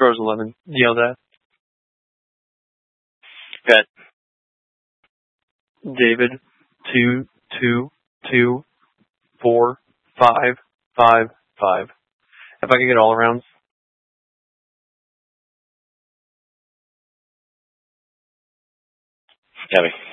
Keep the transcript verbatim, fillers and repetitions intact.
Rose eleven. Yell that. Good. David, two, two, two, four, five, five, five. If I can get all arounds. Gabby.